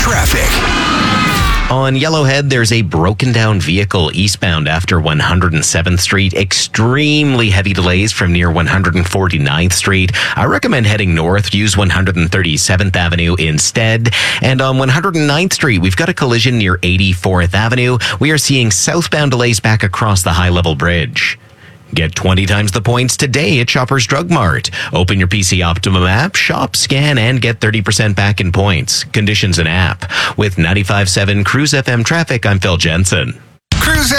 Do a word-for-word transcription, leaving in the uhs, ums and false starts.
Traffic. On Yellowhead, there's a broken down vehicle eastbound after one hundred seventh Street. Extremely heavy delays from near one hundred forty-ninth Street. I recommend heading north. Use one hundred thirty-seventh Avenue instead. And on one hundred ninth Street, we've got a collision near eighty-fourth Avenue. We are seeing southbound delays back across the high-level bridge. Get twenty times the points today at Shoppers Drug Mart. Open your P C Optimum app, shop, scan, and get thirty percent back in points. Conditions and app. With ninety-five point seven Cruise F M traffic, I'm Phil Jensen.